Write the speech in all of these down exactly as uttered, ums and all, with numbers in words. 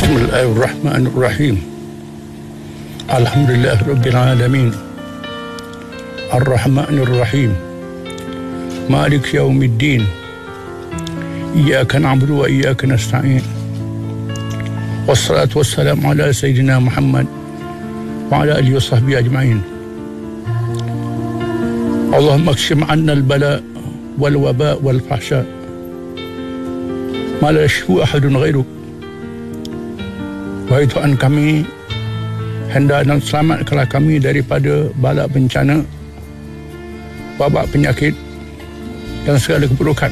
Bismillahirrahmanirrahim. Alhamdulillah Rabbil Alamin. Ar-Rahmanir-Rahim. Malik Yawmiddin. Iyyaka na'budu wa iyyaka nasta'in. Wassalatu wassalamu ala Sayyidina Muhammad wa ala alihi wa sahbihi ajma'in. Allahumma akshim 'anna al-bala wal waba wal fahsha ma la yashfu ahadun ghairuk. Wahai Tuhan kami, hendak dan selamatkanlah kami daripada bala bencana, wabak penyakit dan segala keburukan.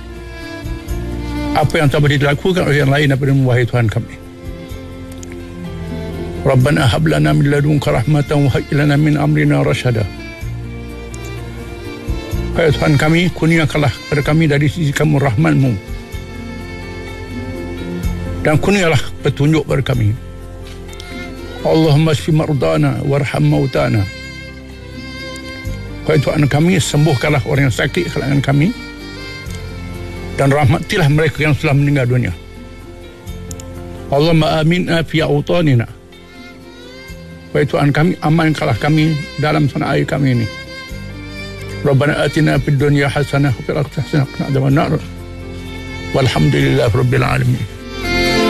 Apa yang tak boleh dilakukan oleh yang lain daripada wahai Tuhan kami. Rabbana hab lana min ladunka rahmatan wa hayyi lana min amrina rasyada. Wahai Tuhan kami, kurniakanlah kepada kami dari sisi kamu rahmat-Mu, dan kurnialah petunjuk kepada kami. Allahumma shfi mardana warham mautana. Wahai Tuhan kami, sembuhkanlah orang yang sakit kalangan kami, dan rahmatilah mereka yang telah meninggal dunia. Allahumma aminna fi awtanina. Wahai Tuhan kami, amankanlah kami dalam tanah air kami ini. Rabbana atina fid dunya hasanah wa fil akhirati hasanah wa qina adzabannar. Walhamdulillahi rabbil alamin.